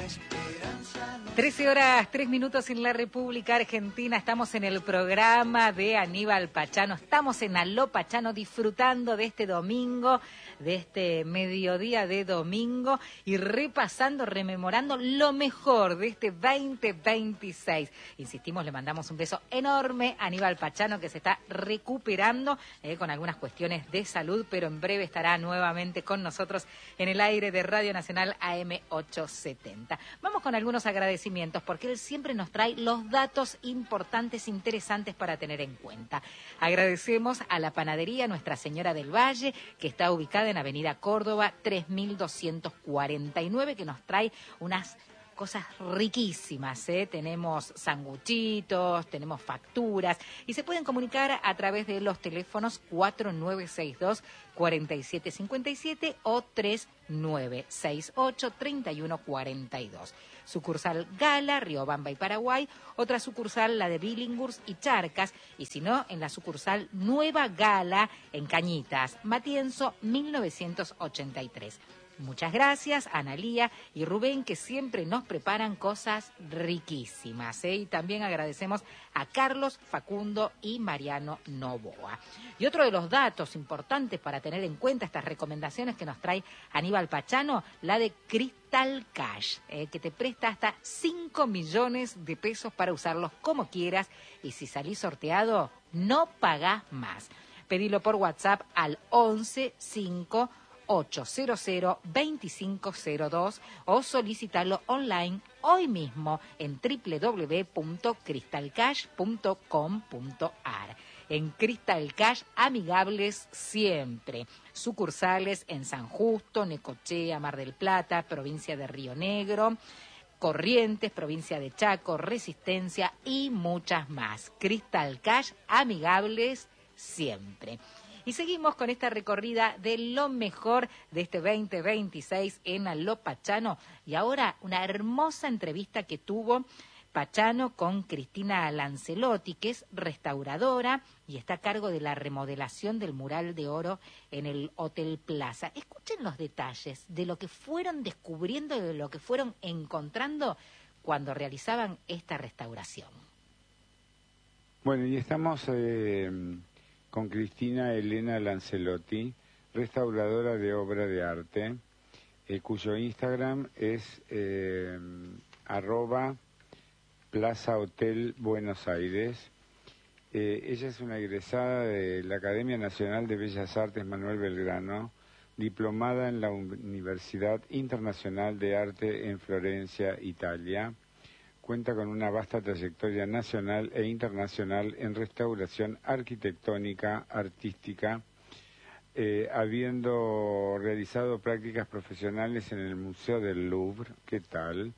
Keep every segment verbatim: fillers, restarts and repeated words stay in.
trece horas, tres minutos en la República Argentina. Estamos en el programa de Aníbal Pachano. Estamos en Aló Pachano disfrutando de este domingo, de este mediodía de domingo y repasando, rememorando lo mejor de este veinte veintiséis. Insistimos, le mandamos un beso enorme a Aníbal Pachano, que se está recuperando eh, con algunas cuestiones de salud, pero en breve estará nuevamente con nosotros en el aire de Radio Nacional A M ochocientos setenta. Vamos con algunos agradecimientos, porque él siempre nos trae los datos importantes, interesantes para tener en cuenta. Agradecemos a la panadería Nuestra Señora del Valle, que está ubicada en Avenida Córdoba tres mil doscientos cuarenta y nueve, que nos trae unas cosas riquísimas, ¿eh? Tenemos sanguchitos, tenemos facturas y se pueden comunicar a través de los teléfonos cuatro nueve seis dos, cuatro siete cinco siete o tres nueve seis ocho, tres uno cuatro dos. Sucursal Gala, Riobamba y Paraguay, otra sucursal la de Billinghurst y Charcas, y si no, en la sucursal Nueva Gala en Cañitas, Matienzo mil novecientos ochenta y tres. Muchas gracias a Analía y Rubén, que siempre nos preparan cosas riquísimas, ¿eh? Y también agradecemos a Carlos, Facundo y Mariano Novoa. Y otro de los datos importantes para tener en cuenta estas recomendaciones que nos trae Aníbal Pachano, la de Crystal Cash, eh, que te presta hasta cinco millones de pesos para usarlos como quieras, y si salís sorteado, no pagás más. Pedilo por WhatsApp al once cinco ochocientos veinticinco cero dos o solicitarlo online hoy mismo en doble u doble u doble u punto crystal cash punto com punto a r. En Crystal Cash, amigables siempre. Sucursales en San Justo, Necochea, Mar del Plata, provincia de Río Negro, Corrientes, provincia de Chaco, Resistencia y muchas más. Crystal Cash, amigables siempre. Y seguimos con esta recorrida de lo mejor de este veinte veintiséis en Aló Pachano. Y ahora una hermosa entrevista que tuvo Pachano con Cristina Lancelotti, que es restauradora y está a cargo de la remodelación del mural de oro en el Hotel Plaza. Escuchen los detalles de lo que fueron descubriendo y de lo que fueron encontrando cuando realizaban esta restauración. Bueno, y estamos Eh... con Cristina Elena Lancelotti, restauradora de obra de arte, eh, cuyo Instagram es eh, arroba Plaza Hotel Buenos Aires. Eh, ella es una egresada de la Academia Nacional de Bellas Artes Manuel Belgrano, diplomada en la Universidad Internacional de Arte en Florencia, Italia. Cuenta con una vasta trayectoria nacional e internacional en restauración arquitectónica, artística, eh, habiendo realizado prácticas profesionales en el Museo del Louvre. ¿Qué tal?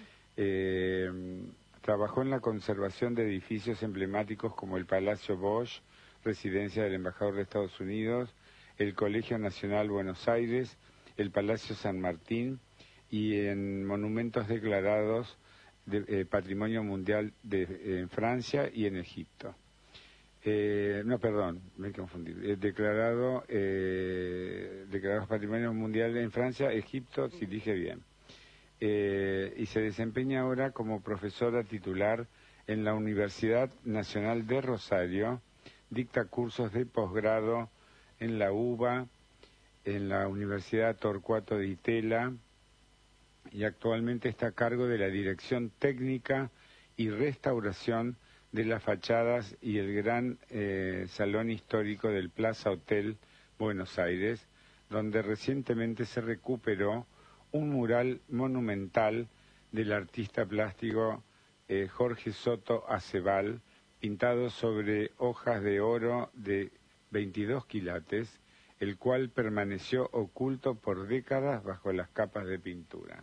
Eh, trabajó en la conservación de edificios emblemáticos como el Palacio Bosch, residencia del embajador de Estados Unidos, el Colegio Nacional Buenos Aires, el Palacio San Martín, y en monumentos declarados de eh, Patrimonio Mundial de, eh, en Francia y en Egipto. Eh, no, perdón, me he confundido. Eh, declarado, eh, declarados Patrimonio Mundial en Francia, Egipto, si dije bien. Eh, y se desempeña ahora como profesora titular en la Universidad Nacional de Rosario, dicta cursos de posgrado en la U B A, en la Universidad Torcuato de Itela, y actualmente está a cargo de la dirección técnica y restauración de las fachadas y el gran eh, salón histórico del Plaza Hotel Buenos Aires, donde recientemente se recuperó un mural monumental del artista plástico eh, Jorge Soto Acebal, pintado sobre hojas de oro de veintidós quilates, el cual permaneció oculto por décadas bajo las capas de pintura.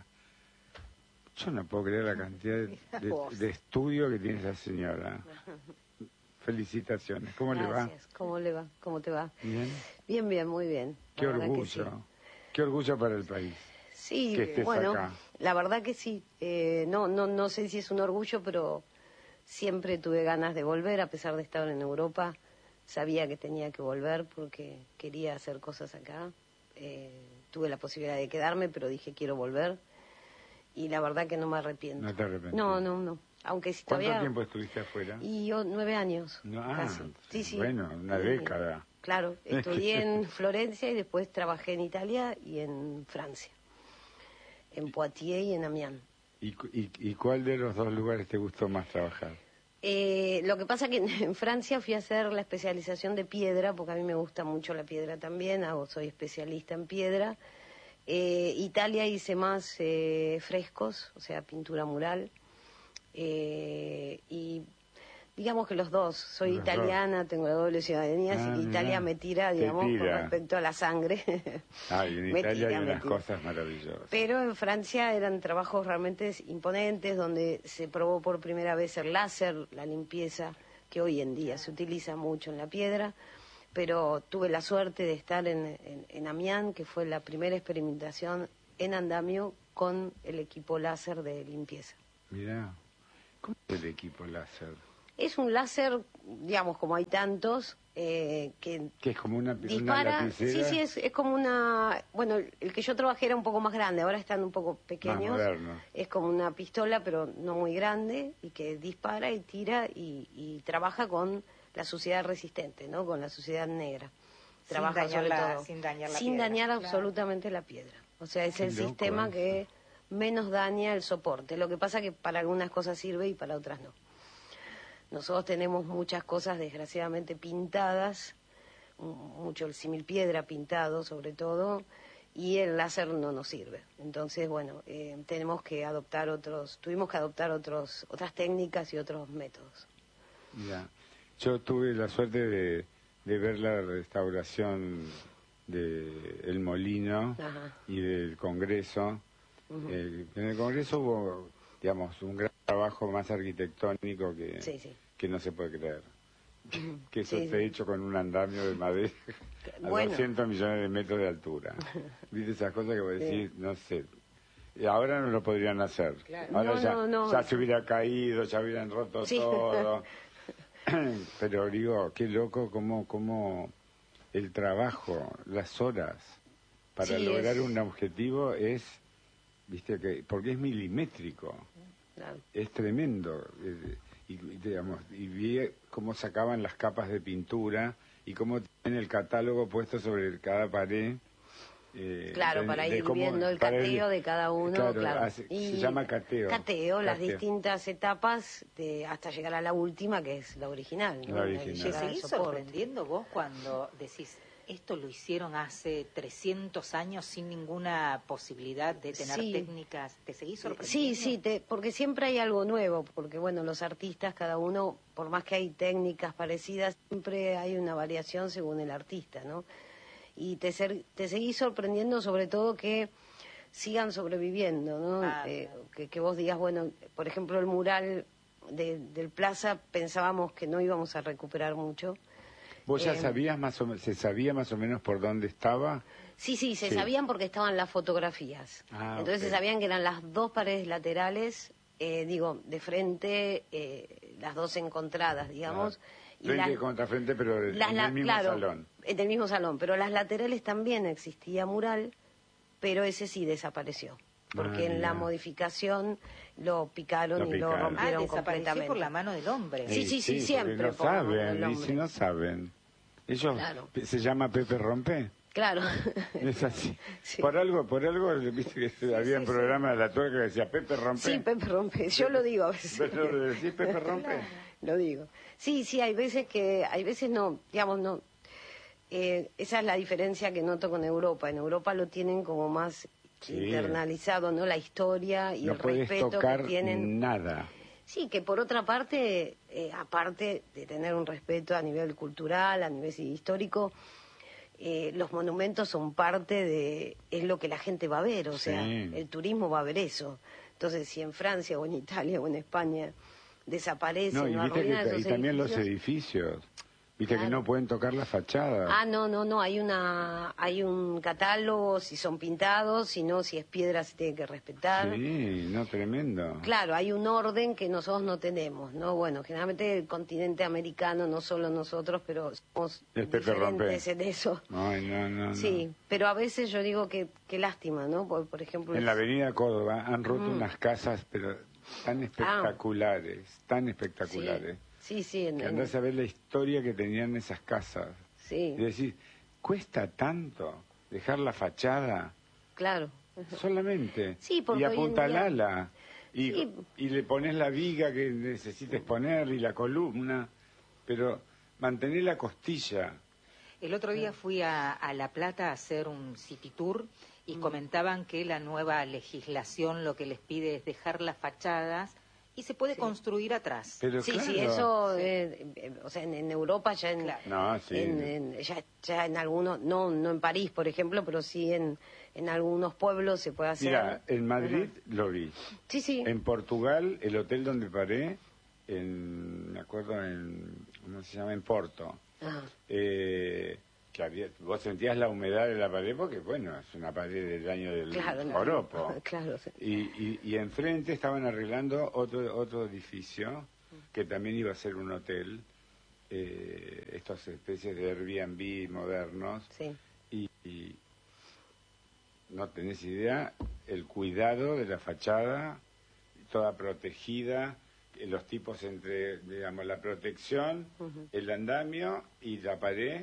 Yo no puedo creer la cantidad de, de, de estudio que tiene esa señora. Felicitaciones. ¿Cómo Gracias. le va? ¿Cómo le va? ¿Cómo te va? Bien. Bien, bien, muy bien. Qué La verdad orgullo. que sí. Qué orgullo para el país. Sí, que estés bueno, acá. La verdad que sí. Eh, no, no, no sé si es un orgullo, pero siempre tuve ganas de volver, a pesar de estar en Europa. Sabía que tenía que volver porque quería hacer cosas acá. Eh, tuve la posibilidad de quedarme, pero dije quiero volver. y la verdad que no me arrepiento. ¿No te arrepientes? No, no, no. Aunque si ¿Cuánto todavía... tiempo estuviste afuera? Y yo, nueve años. No, ah, casi. Sí, sí. Bueno, una Y, década. Claro, estudié en Florencia y después trabajé en Italia y en Francia. En Poitiers y en Amiens. ¿Y, y, y cuál de los dos lugares te gustó más trabajar? Eh, lo que pasa que en, en Francia fui a hacer la especialización de piedra, porque a mí me gusta mucho la piedra también, hago, soy especialista en piedra. Eh, Italia hice más eh, frescos, o sea, pintura mural. Eh, y digamos que los dos, soy Los italiana, dos. tengo la doble ciudadanía, Ah, así que Italia mirá. me tira, Te digamos, tira. con respecto a la sangre. Ay, en Me Italia tira, hay me unas tira. cosas maravillosas. Pero en Francia eran trabajos realmente imponentes, donde se probó por primera vez el láser, la limpieza, que hoy en día se utiliza mucho en la piedra. Pero tuve la suerte de estar en, en, en Amiens, que fue la primera experimentación en andamio con el equipo láser de limpieza. Mirá, ¿cómo es el equipo láser? Es un láser, digamos, como hay tantos, eh, que Que es como una, una dispara. lapicera. Sí, sí, es, es como una... Bueno, el que yo trabajé era un poco más grande, ahora están un poco pequeños. Más moderno. Es como una pistola, pero no muy grande, y que dispara y tira y, y trabaja con la suciedad resistente, ¿no? Con la suciedad negra. Sin Trabaja dañar sobre la- todo. sin dañar la Sin piedra, dañar claro. absolutamente la piedra. O sea, es Qué el loco sistema eso. que menos daña el soporte. Lo que pasa que para algunas cosas sirve y para otras no. Nosotros tenemos muchas cosas desgraciadamente pintadas, m- mucho el símil piedra pintado sobre todo, y el láser no nos sirve. Entonces, bueno, eh, tenemos que adoptar otros, tuvimos que adoptar otros, otras técnicas y otros métodos. Ya. Yo tuve la suerte de, de ver la restauración de El Molino Ajá. y del Congreso. Ujú. Eh, en el Congreso hubo, digamos, un gran trabajo más arquitectónico que, Sí, sí. que no se puede creer. Ujú. Que eso Sí, esté sí. hecho con un andamio de madera a Bueno. doscientos millones de metros de altura. ¿Viste esas cosas que vos Sí. decís? No sé. Y ahora no lo podrían hacer. Claro. Ahora No, ya, no, no. ya se hubiera caído, ya hubieran roto Sí. todo. Pero digo, qué loco cómo, cómo el trabajo, las horas para Sí, lograr es- un objetivo es, viste que, porque es milimétrico, Claro. es tremendo. eh, Y, y, digamos, y vi cómo sacaban las capas de pintura y cómo tienen el catálogo puesto sobre cada pared. eh, Claro, de- para de ir cómo- viendo el para ir- cateo de cada uno, Claro, claro. hace- se llama cateo. Cateo, las Cateo. distintas etapas de, hasta llegar a la última, que es la original. ¿no? La de original. ¿Te llegar al seguís soporte. sorprendiendo vos cuando decís, esto lo hicieron hace trescientos años sin ninguna posibilidad de tener Sí. técnicas? ¿Te seguís sorprendiendo? Sí, sí, te- porque siempre hay algo nuevo, porque bueno, los artistas, cada uno, por más que hay técnicas parecidas, siempre hay una variación según el artista, ¿no? Y te, ser- te seguís sorprendiendo sobre todo que sigan sobreviviendo, ¿no? Ah, Eh, claro. que, que vos digas, bueno, por ejemplo, el mural de- del Plaza pensábamos que no íbamos a recuperar mucho. ¿Vos ya Eh, sabías más o menos, se sabía más o menos por dónde estaba? Sí, sí, se Sí. sabían porque estaban las fotografías. Ah, Entonces se ok. sabían que eran las dos paredes laterales, eh, digo, de frente, eh, las dos encontradas, digamos. y Frente las- contra frente, pero las en la- el mismo claro, salón. en el mismo salón, pero las laterales también existía mural, pero ese sí desapareció. Porque Ah, en la mira. modificación lo picaron Lo y picaron. lo Ah, rompieron desapareció completamente. por la mano del hombre. Sí, sí, sí, porque siempre no por la mano del saben, y hombre. si no saben. Ellos, Claro. pe- se llama Pepe Rompe. Claro. Es así. Sí. Por algo, por algo, viste que había un sí, programa de la tuerca que decía Pepe Rompe. Sí, Pepe Rompe. Yo lo digo a veces. ¿Ves lo de decir Pepe Rompe? Lo digo. Sí, sí, hay veces que, hay veces no, digamos, no. Eh, esa es la diferencia que noto con Europa. En Europa lo tienen como más Sí. internalizado, ¿no? La historia y No el puedes respeto tocar que tienen. nada. Sí, que por otra parte, eh, aparte de tener un respeto a nivel cultural, a nivel histórico, eh, los monumentos son parte de, es lo que la gente va a ver, o sea, Sí. el turismo va a ver eso. Entonces, si en Francia o en Italia o en España desaparecen No, y o viste arruinan que esos y también los edificios, edificios. Viste Claro. que no pueden tocar la fachada. Ah, no, no, no, hay una, hay un catálogo si son pintados, si no, si es piedra se tiene que respetar. Sí, no, tremendo. Claro, hay un orden que nosotros no tenemos, ¿no? Bueno, generalmente el continente americano, no solo nosotros, pero somos Es Pepe diferentes Rompé. en eso. Ay, no, no, no. Sí, pero a veces yo digo que qué lástima, ¿no? Por, por ejemplo... En la es- avenida Córdoba han roto Mm. unas casas, pero tan espectaculares, tan espectaculares. Sí, sí, en, Que en- andás a ver la historia que tenían esas casas. sí, Y decís, ¿cuesta tanto dejar la fachada? claro. Solamente. Sí, porque y hoy en apuntalala. Y, Sí. y le pones la viga que necesites poner y la columna. Pero mantener la costilla. El otro día fui a, a La Plata a hacer un city tour y comentaban que la nueva legislación lo que les pide es dejar las fachadas y se puede Sí. construir atrás. Pero Sí, claro, sí, eso, eh, eh, o sea, en, en Europa ya en, Claro. No, sí. en- en- ya, ya en algunos, no, no en París, por ejemplo, pero sí en, en algunos pueblos se puede hacer. Mira, en Madrid lo vi. Sí, sí. En Portugal, el hotel donde paré, en, me acuerdo en, ¿cómo se llama? En Porto. Ajá. Eh, que había, vos sentías la humedad de la pared porque, bueno, es una pared del año del Claro, no. joropo. Claro, sí. Y, y, y enfrente estaban arreglando otro otro edificio que también iba a ser un hotel, eh, estas especies de Airbnb modernos. Sí. Y, y no tenés idea el cuidado de la fachada, toda protegida, eh, los tipos entre, digamos, la protección, Ujú. el andamio y la pared,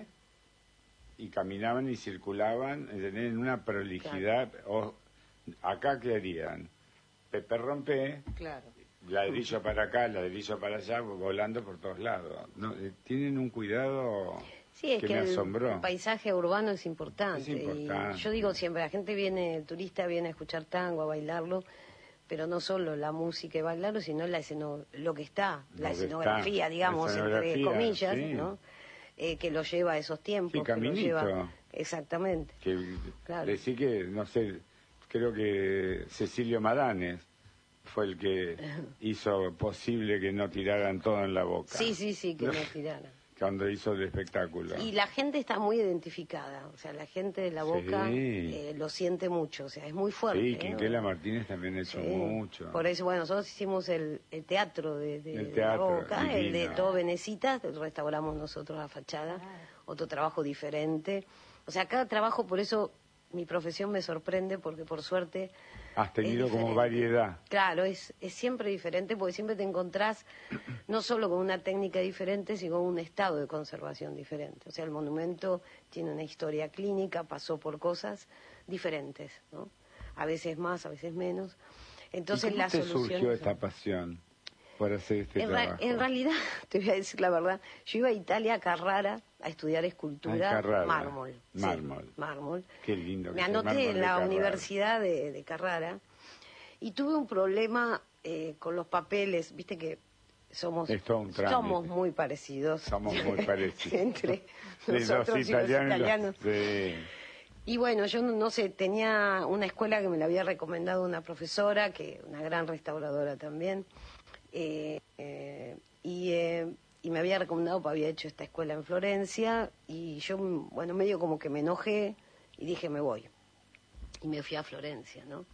y caminaban y circulaban, ¿entendés? En una prolijidad. O, acá, ¿qué harían? Pepe Rompé, Claro. ladrillo para acá, ladrillo para allá, volando por todos lados. No, eh, tienen un cuidado Sí, es que, que, me el, asombró. el paisaje urbano es importante. Es importante. Y yo digo siempre, la gente viene, el turista viene a escuchar tango, a bailarlo, pero no solo la música y bailarlo, sino la esceno, lo que está, Lo la que escenografía, está, digamos, la entre escenografía, comillas, sí. ¿no? Eh, que lo lleva a esos tiempos. Sí, que lo Caminito. lleva... Exactamente. Que Claro. decí que, no sé, creo que Cecilio Madanes fue el que hizo posible que no tiraran todo en la boca. Sí, sí, sí, que no tiraran. Cuando hizo el espectáculo. Y la gente está muy identificada, o sea, la gente de la boca Sí. eh, lo siente mucho, o sea, es muy fuerte. Sí, ¿eh? Quinquela Martínez también ha hecho Sí. mucho. Por eso, bueno, nosotros hicimos el, el teatro de, de- El de teatro, la boca, el de divino. todo Venecita, restauramos nosotros la fachada, otro trabajo diferente. O sea, cada trabajo, por eso mi profesión me sorprende, porque por suerte... Has tenido es como diferente. variedad. Claro, es, es siempre diferente porque siempre te encontrás no solo con una técnica diferente, sino con un estado de conservación diferente. O sea, el monumento tiene una historia clínica, pasó por cosas diferentes, ¿no? A veces más, a veces menos. Entonces, ¿Y cómo la te solución... surgió esta pasión por hacer este En, ra- trabajo? en realidad, te voy a decir la verdad, yo iba a Italia, a Carrara, a estudiar escultura, Ah, Carrara. mármol. sí, Mármol. mármol. Qué lindo que Me es el anoté mármol en de la Carrara. Universidad de, de Carrara y tuve un problema eh, con los papeles, viste que somos, Es todo un trámite. somos muy parecidos. Somos muy parecidos. Entre Sí, los nosotros y los italianos. italianos. Sí. Y bueno, yo no, no sé, tenía una escuela que me la había recomendado una profesora, que una gran restauradora también, eh, eh, y, eh, y me había recomendado, porque había hecho esta escuela en Florencia, y yo, bueno, medio como que me enojé y dije, me voy. Y me fui a Florencia, ¿no?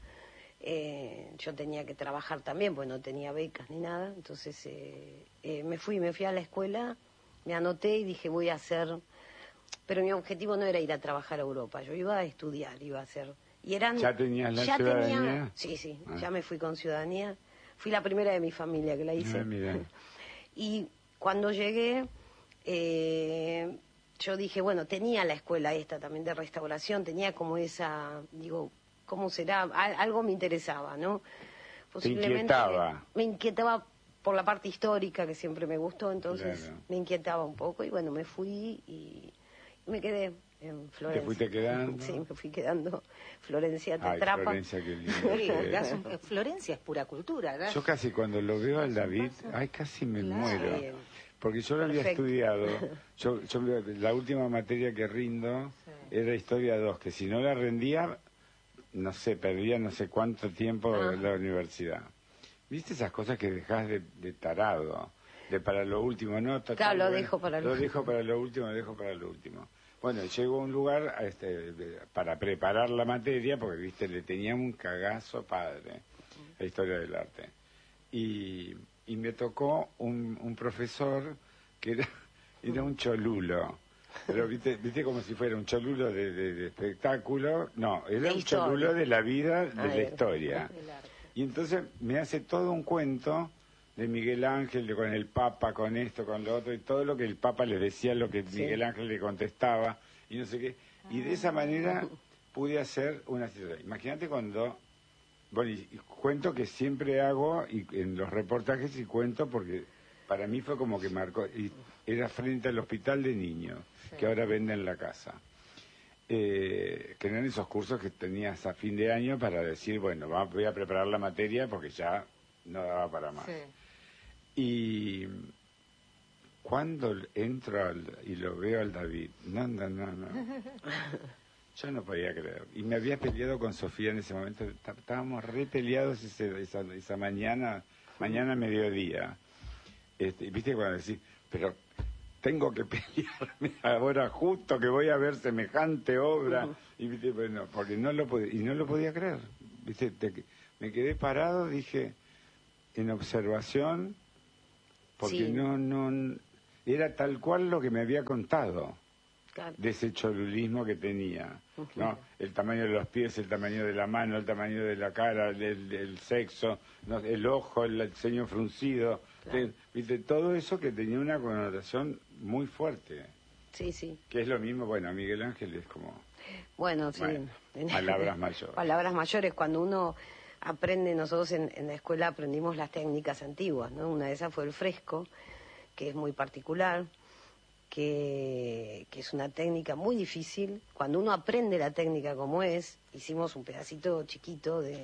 Eh, yo tenía que trabajar también, pues no tenía becas ni nada, entonces eh, eh, me fui, me fui a la escuela, me anoté y dije, voy a hacer... Pero mi objetivo no era ir a trabajar a Europa, yo iba a estudiar, iba a hacer... Y eran, ¿Ya tenías la ya ciudadanía? tenía- sí, sí, Ah. ya me fui con ciudadanía. Fui la primera de mi familia que la hice. Ah, mira. Y cuando llegué, eh, yo dije, bueno, tenía la escuela esta también de restauración, tenía como esa, digo, ¿cómo será? Al- algo me interesaba, ¿no? inquietaba. Me inquietaba por la parte histórica que siempre me gustó, entonces Claro. me inquietaba un poco y bueno, me fui y me quedé en Florencia. ¿Te fuiste quedando? Sí, me fui quedando. Florencia te Ay, atrapa. Florencia, qué lindo. Sí, que das es. un- Florencia es pura cultura, ¿verdad? Yo casi cuando lo veo al David, ay, casi me Claro. muero. Sí. Porque yo lo había Perfecto. estudiado. Yo, yo la última materia que rindo era Historia dos, que si no la rendía, no sé, perdía no sé cuánto tiempo Ah. en la universidad. ¿Viste esas cosas que dejás de, de tarado? de para lo último, ¿no? Total, Claro, lo bueno, dejo para lo Lo dejo para lo último, lo dejo para lo último. Bueno, llego a un lugar este, de- para preparar la materia, porque, viste, le tenía un cagazo padre, la historia del arte. Y, y me tocó un, un profesor que era, era un cholulo. Pero, viste, viste como si fuera un cholulo de, de- de espectáculo. No, era De un historia. cholulo de la vida, de Ah, la era. historia. El arte. Y entonces me hace todo un cuento de Miguel Ángel, de con el Papa, con esto, con lo otro, y todo lo que el Papa le decía, lo que Sí. Miguel Ángel le contestaba, y no sé qué. Y de esa manera pude hacer una situación. Imagínate cuando... Bueno, y, y cuento que siempre hago, y en los reportajes y cuento, porque para mí fue como que marcó, y era frente al hospital de niños, Sí. que ahora venden la casa. Eh, que eran esos cursos que tenías a fin de año para decir, bueno, va- voy a preparar la materia porque ya no daba para más. Sí. Y cuando entro al- y lo veo al David, no, no, no, no. Yo no podía creer. Y me había peleado con Sofía en ese momento. Tá- Estábamos re peleados ese- esa, esa mañana, mañana mediodía. Este, y viste cuando decís, pero tengo que pelearme ahora justo que voy a ver semejante obra. Y viste, bueno, porque no lo podía, y no lo podía creer. Viste, te- me quedé parado, dije, en observación, porque Sí. no, no, era tal cual lo que me había contado Claro. de ese cholulismo que tenía, ¿no? El tamaño de los pies, el tamaño de la mano, el tamaño de la cara, el, el- el sexo, ¿no? El ojo, el, el ceño fruncido, Claro. eh, ¿viste? Todo eso que tenía una connotación muy fuerte, Sí, sí. que es lo mismo, bueno, Miguel Ángel es como... Bueno, sí. Bueno, palabras mayores. Palabras mayores. Cuando uno aprende, nosotros en, en la escuela aprendimos las técnicas antiguas, ¿no? Una de esas fue el fresco, que es muy particular, que, que es una técnica muy difícil. Cuando uno aprende la técnica como es, hicimos un pedacito chiquito de...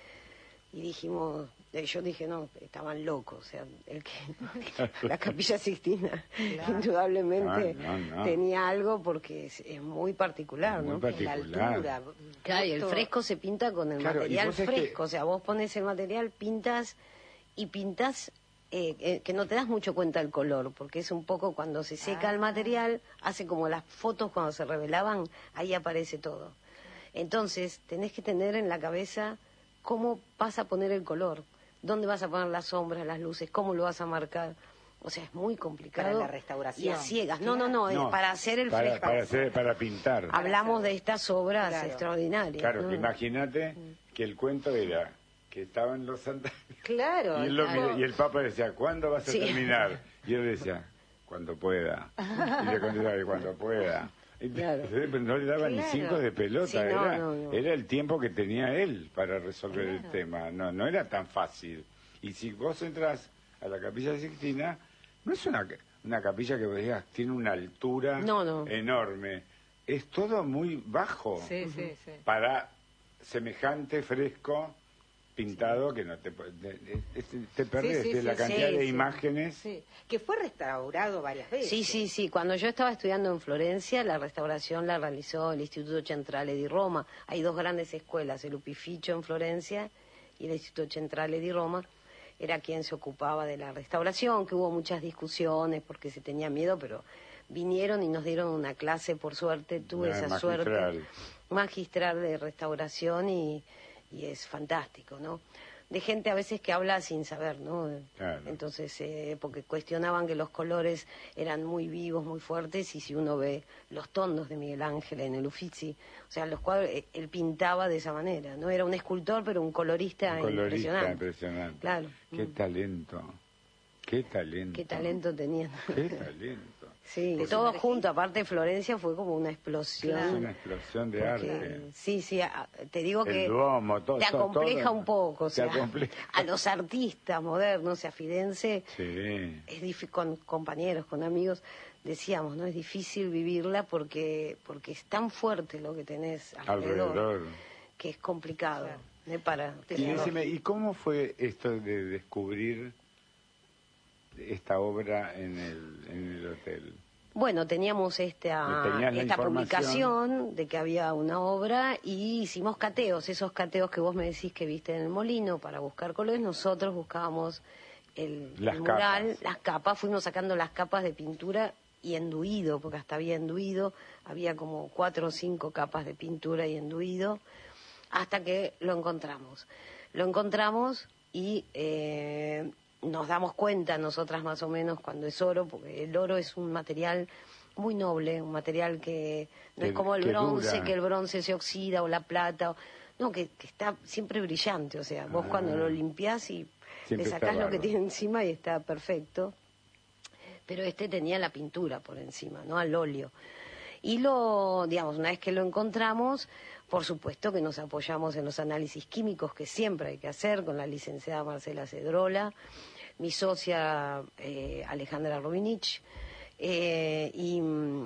Y dijimos, eh, yo dije, no, estaban locos, o sea, el que, la Capilla Sixtina Claro. indudablemente Ah, no, no. tenía algo porque es, es muy particular, Muy ¿no? particular. La altura. Claro, y el justo- fresco se pinta con el Claro, y material vos sabés que- fresco, o sea, vos pones el material, pintas y pintas eh, eh, que no te das mucho cuenta del color, porque es un poco cuando se seca el Ah. material, hace como las fotos cuando se revelaban, ahí aparece todo. Entonces, tenés que tener en la cabeza cómo vas a poner el color, dónde vas a poner las sombras, las luces, cómo lo vas a marcar. O sea, es muy complicado. Para la restauración. Y a ciegas. No, no, no, No, eh, para hacer el para, fresco. para, hacer- para pintar. Hablamos de estas obras Claro. extraordinarias. Claro, ¿no? que imagínate que el cuento era que estaban los santos Claro. y, él lo claro. mira- y el Papa decía, ¿cuándo vas a Sí. terminar? Y él decía, cuando pueda. Y le contestaba, cuando pueda. Y Claro. no le daba ni Claro. cinco de pelota, Sí, no, era, no, no. era el tiempo que tenía él para resolver el Claro. tema. No, no era tan fácil. Y si vos entras a la Capilla Sixtina, no es una, una capilla que vos digas, tiene una altura No, no. enorme. Es todo muy bajo Sí, sí, sí. para semejante fresco pintado que no te te, te- te perdés sí, de sí, la sí, cantidad sí, de sí. imágenes. Sí, que fue restaurado varias veces. Sí, sí, sí. Cuando yo estaba estudiando en Florencia, la restauración la realizó el Instituto Centrale di Roma. Hay dos grandes escuelas, el Upificio en Florencia y el Instituto Centrale di Roma. Era quien se ocupaba de la restauración, que hubo muchas discusiones porque se tenía miedo, pero vinieron y nos dieron una clase, por suerte, tuve Ah, esa magistral. suerte magistral de restauración y, y es fantástico, ¿no? De gente a veces que habla sin saber, ¿no? Claro. Entonces, eh, porque cuestionaban que los colores eran muy vivos, muy fuertes, y si uno ve los tondos de Miguel Ángel en el Uffizi, o sea, los cuadros, eh, él pintaba de esa manera, ¿no? Era un escultor, pero un colorista, Un colorista impresionante. impresionante. Claro. Qué Mm. talento. Qué talento. Qué talento tenían. Qué talento. Sí, Pues todo una junto, aparte Florencia fue como una explosión. Es una explosión de porque- arte. Sí, sí, a- te digo El que Duomo, todo. te todo, acompleja todo. un poco, o Te sea, acompleja. a los artistas modernos, o sea, Firenze, Sí. es difí- con compañeros, con amigos, decíamos, ¿no? Es difícil vivirla porque porque es tan fuerte lo que tenés alrededor, Alrededor. que es complicado, Claro. ¿eh? Para... Y decime, ¿y cómo fue esto de descubrir esta obra en el, en el hotel? Bueno, teníamos esta, Tenías la esta información. publicación de que había una obra y hicimos cateos, esos cateos que vos me decís que viste en el molino para buscar colores, nosotros buscábamos el, Las el mural, capas. las capas, fuimos sacando las capas de pintura y enduido, porque hasta había enduido, había como cuatro o cinco capas de pintura y enduido, hasta que lo encontramos. Lo encontramos y eh, nos damos cuenta nosotras más o menos cuando es oro, porque el oro es un material muy noble, un material que no Que- es como el que bronce, dura. que el bronce se oxida o la plata, o- no, que, que está siempre brillante, o sea, vos Ah. cuando lo limpiás y Siempre le está sacás lo que bárbaro. tiene encima y está perfecto. Pero este tenía la pintura por encima, ¿no? Al óleo. Y lo, digamos, una vez que lo encontramos, por supuesto que nos apoyamos en los análisis químicos que siempre hay que hacer con la licenciada Marcela Cedrola, mi socia eh, Alejandra Rubinich, eh, y,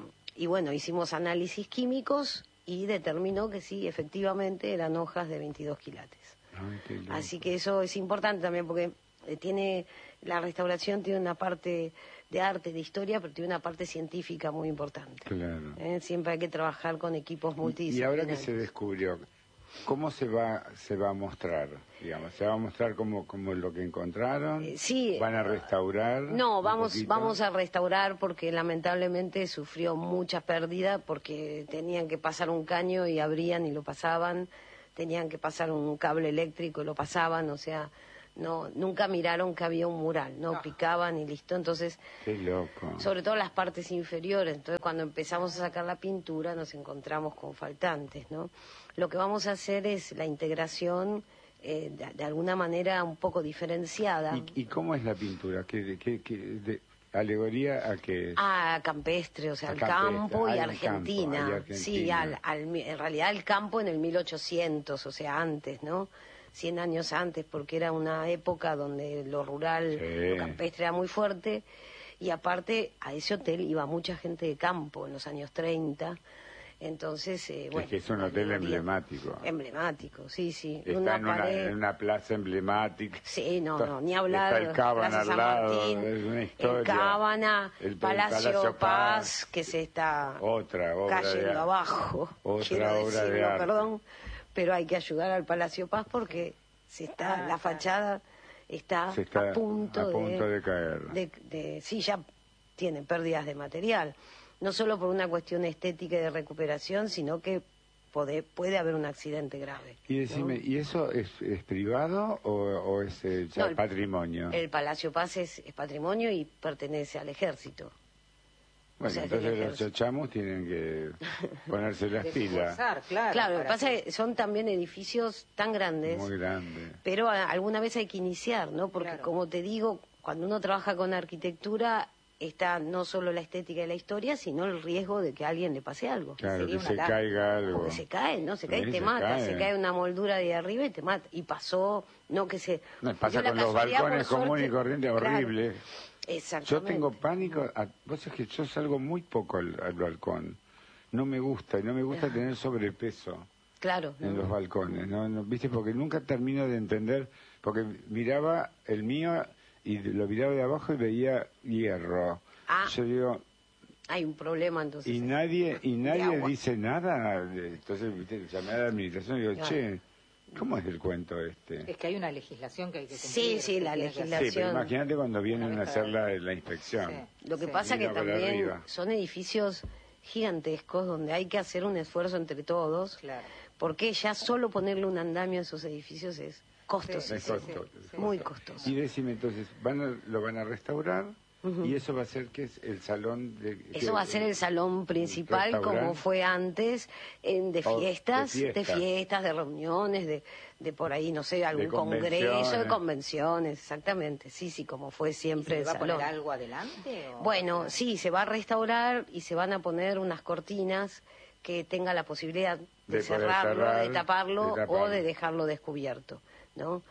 y bueno, hicimos análisis químicos y determinó que sí, efectivamente eran hojas de veintidós quilates. Ay, qué loco. Así que eso es importante también porque eh, tiene la restauración tiene una parte de arte, de historia, pero tiene una parte científica muy importante. Claro. ¿Eh? Siempre hay que trabajar con equipos Y, y multidisciplinarios. ahora que se descubrió, ¿cómo se va se va a mostrar? Digamos, ¿se va a mostrar como, como lo que encontraron? Eh, sí. ¿Van a restaurar? No, un vamos, poquito? vamos a restaurar porque lamentablemente sufrió mucha pérdida porque tenían que pasar un caño y abrían y lo pasaban, tenían que pasar un cable eléctrico y lo pasaban, o sea, no, nunca miraron que había un mural, no, picaban y listo, entonces, Qué loco. sobre todo las partes inferiores, entonces cuando empezamos a sacar la pintura nos encontramos con faltantes, ¿no? Lo que vamos a hacer es la integración eh, de, de alguna manera un poco diferenciada. ¿Y, y cómo es la pintura? ¿Qué, qué, qué- de- ¿Alegoría a qué? Ah, campestre, o sea, A al campestre, campo y ah, el Argentina. campo, y Argentina. Sí, al, al- en realidad el campo en el mil ochocientos, o sea, antes, ¿no? Cien años antes, porque era una época donde lo rural, Sí. lo campestre era muy fuerte. Y aparte, a ese hotel iba mucha gente de campo en los años treinta. Entonces, eh, bueno. es que es un la hotel alegoría- emblemático. Emblemático, sí, sí. Está una en, una, pared- en una plaza emblemática. Sí, no, Está- no, ni hablar. Está el Cábana Plaza al San lado, Martín, es una historia. el Cábana, El- el Palacio, Palacio Paz, Paz, que se está otra obra de cayendo arte. abajo. Otra quiero obra de decirlo, arte. perdón, pero hay que ayudar al Palacio Paz porque se está, Ah, la claro. fachada está, Se está a punto, a punto de caer. de- de- sí, ya tiene pérdidas de material. No solo por una cuestión estética y de recuperación, sino que puede, puede haber un accidente grave. Y ¿no? decime, ¿y eso es, es privado o, o es eh, ya No, el- patrimonio? El Palacio Paz es, es patrimonio y pertenece al ejército. bueno, o sea, es entonces del los ejército. chochamos tienen que ponerse las pilas. Esforzar, claro. Claro, lo que para pasa es que son también edificios tan grandes, Muy grande. pero a- alguna vez hay que iniciar, ¿no? Porque Claro. como te digo, cuando uno trabaja con arquitectura está no solo la estética y la historia, sino el riesgo de que a alguien le pase algo. Claro, sería que una se lástima. caiga algo. Porque se cae, ¿no? Se cae Sí, y te se mata. cae. Se cae una moldura de arriba y te mata. Y pasó, no que se... No, pasa dio la con los casualidad, balcones por comunes y suerte. corrientes, Claro, horrible. Yo exactamente. tengo pánico, a, vos sabés que yo salgo muy poco al, al balcón. No me gusta, y no me gusta Ah. tener sobrepeso Claro. en ¿no? los balcones, ¿no? No, ¿viste? Porque nunca termino de entender, porque miraba el mío y lo miraba de abajo y veía hierro. Ah. Yo digo, Hay un problema entonces. y nadie y nadie agua. dice nada. Entonces, ¿viste? Llamé a la administración y digo, Claro. che, ¿cómo es el cuento este? Es que hay una legislación que hay que Sí, cumplir. sí, que la tiene que hacer. Sí, pero legislación. imagínate cuando vienen Una a vez hacer cada- la, la inspección. Sí. Lo que Sí. pasa que Vino por también arriba. son edificios gigantescos donde hay que hacer un esfuerzo entre todos, Claro. porque ya solo ponerle un andamio a esos edificios es costoso, Es costoso, sí, muy sí. costoso. Y decime entonces, van a- lo van a restaurar Ujú. y eso va a ser que es el salón de... Eso que- va a ser el salón principal restaurante. como fue antes, en, de, Oh, de fiestas, de fiesta. fiestas, de reuniones, de, de por ahí, no sé, algún congreso, de convenciones. convenciones, exactamente, sí, sí, como fue ¿Y siempre se el le va a poner salón. algo adelante? o- Bueno, sí, se va a restaurar y se van a poner unas cortinas que tenga la posibilidad de, De poder cerrarlo, cerrar, de, taparlo, de taparlo. o de dejarlo descubierto, ¿no?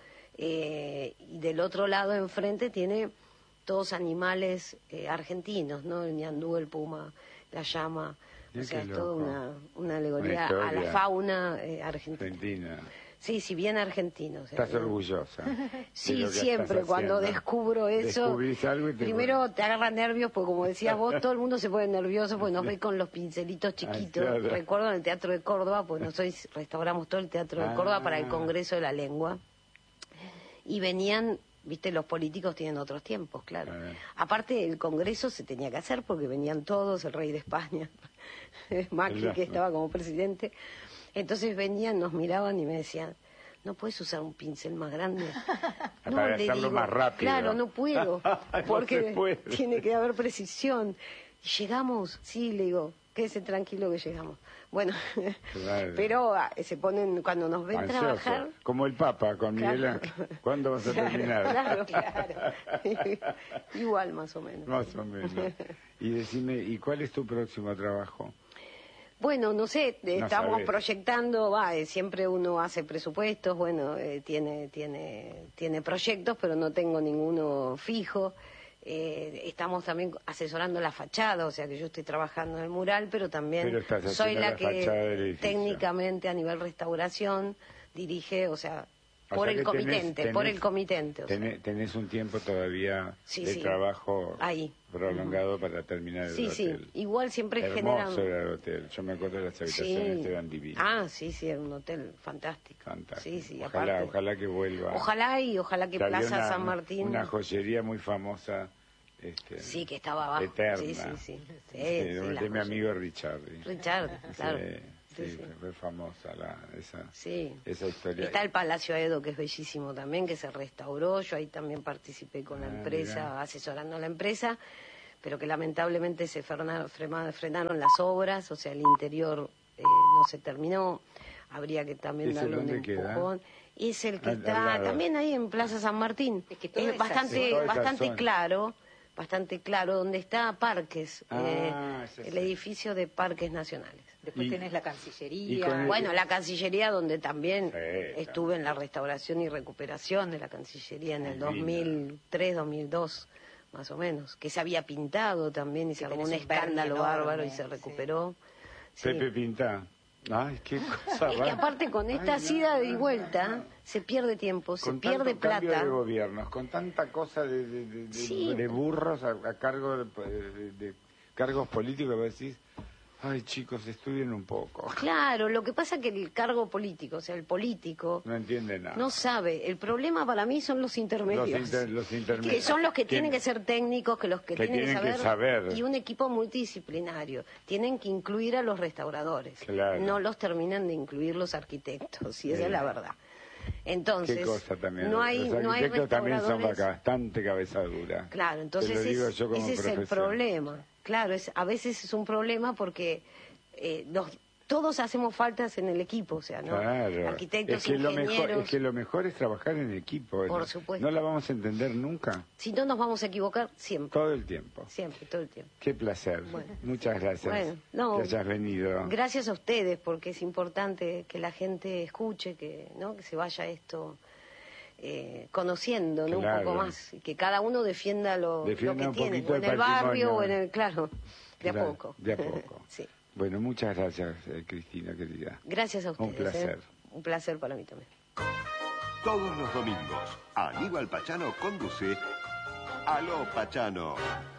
Eh, y del otro lado, enfrente, tiene todos animales eh, argentinos, ¿no? El ñandú, el puma, la llama, Mirá o sea, qué es toda loco. una, una alegoría Una a la historia. fauna eh, argentina. Argentina. Sí, sí, bien argentino. o sea, Estás ¿no? orgullosa. de Sí, lo que siempre, estás cuando haciendo. descubro eso, Descubrís algo y te primero te agarra nervios, porque como decías vos, todo el mundo se pone nervioso porque nos ve con los pincelitos chiquitos. Ah, claro. Recuerdo en el Teatro de Córdoba, pues nosotros restauramos todo el Teatro de Ah. Córdoba para el Congreso de la Lengua, y venían Viste, los políticos tienen otros tiempos, claro. Ah. Aparte, el Congreso se tenía que hacer porque venían todos, el rey de España, Macri, que estaba como presidente. Entonces venían, nos miraban y me decían, ¿no puedes usar un pincel más grande? No, para le hacerlo digo, más rápido. Claro, no puedo, porque no se puede. tiene que haber precisión. ¿Y llegamos? Sí, le digo, quédese tranquilo que llegamos. Bueno, Claro. pero ah, se ponen, cuando nos ven Ansioso. trabajar... Como el Papa con Miguel Claro. Ángel. ¿Cuándo vas a Claro, terminar? Claro, claro. Igual, más o menos. Más o menos. Y decime, ¿y cuál es tu próximo trabajo? Bueno, no sé, eh, No estamos sabés. proyectando, va, eh, siempre uno hace presupuestos, bueno, eh, tiene, tiene, tiene proyectos, pero no tengo ninguno fijo. Eh, estamos también asesorando la fachada, o sea que yo estoy trabajando en el mural, pero también Pero estás soy haciendo la la fachada del que edificio. técnicamente a nivel restauración dirige, o sea, O por sea el que comitente, tenés- por tenés- el comitente. O sea. Tenés, tenés un tiempo todavía Sí, de sí. trabajo Ahí. prolongado para terminar el Sí, hotel. sí, igual siempre Hermoso generan... era el hotel. Yo me acuerdo de las habitaciones, eran divinas. Ah, sí, sí, era un hotel fantástico. Fantástico. Sí, sí, ojalá, aparte. ojalá que vuelva. Ojalá y ojalá que Que había Plaza una- San Martín... Una joyería muy famosa. Este, Sí, que estaba abajo. Eterna. Sí, sí, sí. Sí, Sí, sí, donde la de mi joya. amigo Richard. Richard, claro. Sí, Sí, sí, sí. Fue, fue famosa la, esa, Sí. esa historia. Está el Palacio Aedo, que es bellísimo también, que se restauró. Yo ahí también participé con la Ah, empresa, mirá. asesorando a la empresa, pero que lamentablemente se frenaron, frema- frenaron las obras, o sea, el interior eh, no se terminó. Habría que también ¿Ese darle un dónde queda? empujón. Es el que Al- al está lado. también ahí en Plaza San Martín. Es que toda Es esa bastante, zona- bastante zona. claro, bastante claro, donde está Parques, Ah, eh, ese el sí. edificio de Parques Nacionales. Después Y- tenés la y Cancillería. con el- Bueno, la Cancillería, donde también Sí, estuve en la restauración y recuperación de la Cancillería en el Divina. dos mil tres, dos mil dos, más o menos, que se había pintado también y se Que armó un tenés un verde escándalo enorme, bárbaro y se sí. recuperó. Sí. Pepe Pintá. Ay, qué cosa Es que rara. aparte con esta Ay, no, ida no, y no, vuelta no. se pierde tiempo, se Con pierde tanto cambio plata. de gobiernos, con tanta cosa de, de, de- de- Sí. de burros a, a cargo de, de- de cargos políticos, vos decís, ay chicos, estudien un poco. Claro, lo que pasa es que el cargo político, o sea, el político No entienden nada. no sabe. El problema para mí son los intermedios. Los, inter- los intermedios. Que son los que tienen que Tien- ser técnicos, que los que, que tienen, tienen que, que saber, saber. y un equipo multidisciplinario. Tienen que incluir a los restauradores. Claro. No los terminan de incluir los arquitectos, y esa Sí. es la verdad. Entonces, Qué cosa también. no hay, los no hay arquitectos también son restauradores. bastante cabeza dura. Claro, entonces Te lo digo es- yo como ese es el profesión. problema. Claro, es, a veces es un problema porque eh, los- todos hacemos faltas en el equipo, o sea, ¿no? Claro. Arquitectos, es que lo mejor ingenieros. es que lo mejor es trabajar en equipo. Por ¿no? supuesto. No la vamos a entender nunca, Si no nos vamos a equivocar, siempre, todo el tiempo. siempre, todo el tiempo. Qué placer. Bueno. Muchas gracias Bueno, no, que hayas venido. Gracias a ustedes, porque es importante que la gente escuche, que no que se vaya esto eh, conociendo, ¿no? Claro. Un poco más, y que cada uno defienda lo, Defienda lo un que tiene, poquito o en el el barrio patrimonio. o en el, claro, de a Claro, poco. de a poco. Sí. Bueno, muchas gracias, eh, Cristina, querida. Gracias a ustedes. Un placer. ¿eh? Un placer para mí también. Todos los domingos, Aníbal Pachano conduce Aló Pachano.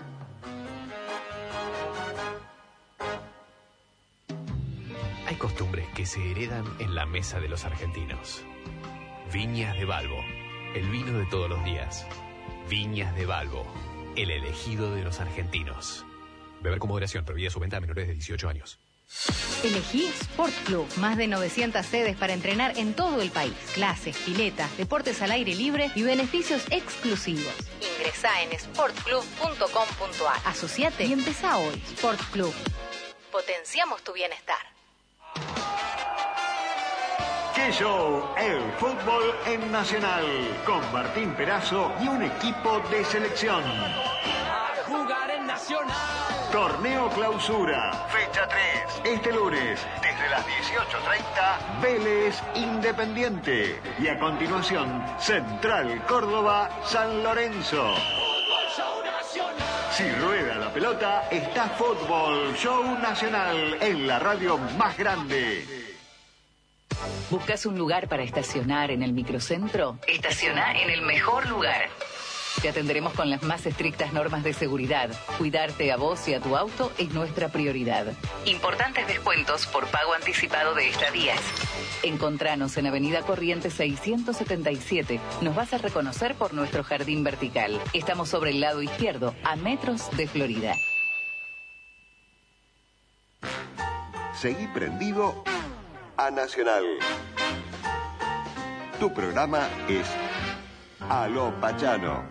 Hay costumbres que se heredan en la mesa de los argentinos. Viñas de Balbo, el vino de todos los días. Viñas de Balbo, el elegido de los argentinos. Beber con moderación, prohibida su venta a menores de dieciocho años. Elegí Sport Club. Más de novecientas sedes para entrenar en todo el país. Clases, piletas, deportes al aire libre y beneficios exclusivos. Ingresá en sport club punto com punto a r. Asociate y empezá hoy. Sport Club. Potenciamos tu bienestar. ¡Qué show! El fútbol en Nacional, con Martín Perazo y un equipo de selección. Jugar en Nacional. Torneo Clausura, fecha tres, este lunes, desde las dieciocho treinta, Vélez Independiente. Y a continuación, Central Córdoba, San Lorenzo. Si rueda la pelota, está Fútbol Show Nacional en la radio más grande. ¿Buscas un lugar para estacionar en el microcentro? Estaciona en el mejor lugar. Te atenderemos con las más estrictas normas de seguridad. Cuidarte a vos y a tu auto es nuestra prioridad. Importantes descuentos por pago anticipado de estadías. Encontranos en Avenida Corrientes seiscientos setenta y siete. Nos vas a reconocer por nuestro jardín vertical. Estamos sobre el lado izquierdo, a metros de Florida. Seguí prendido a Nacional. Tu programa es Aló Pachano.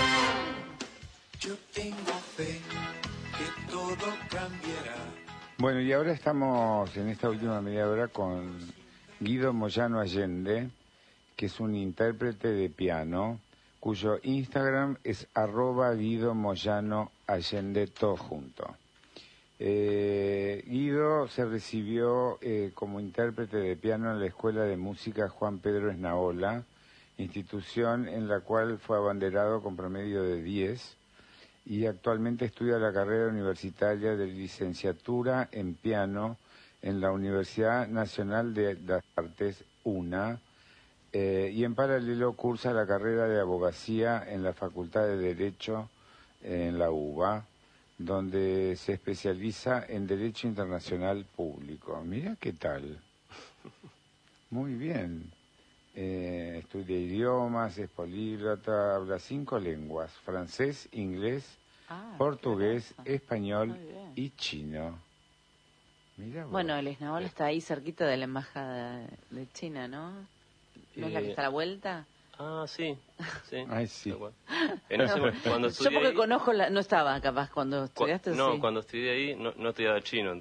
Yo tengo fe que todo cambiará. Bueno, y ahora estamos en esta última media hora con Guido Moyano Allende, que es un intérprete de piano, cuyo Instagram es arroba Guido Moyano Allende, todo junto. Eh, Guido se recibió eh, como intérprete de piano en la Escuela de Música Juan Pedro Esnaola, institución en la cual fue abanderado con promedio de diez, y actualmente estudia la carrera universitaria de licenciatura en piano en la Universidad Nacional de las Artes, UNA, eh, y en paralelo cursa la carrera de abogacía en la Facultad de Derecho eh, en la UBA, donde se especializa en Derecho Internacional Público. Mira qué tal. Muy bien. Eh, estudia idiomas, es políglota, habla cinco lenguas: francés, inglés, ah, portugués, español y chino. Mira vos. Bueno, el Esnaola está ahí cerquita de la embajada de China, ¿no? ¿No eh... es la que está a la vuelta? Ah, sí, sí. Ay, sí. En ese, cuando Yo porque ahí, conozco, la, no estaba capaz cuando estudiaste. Cu no, sí. Cuando estudié ahí no, no estudiaba chino,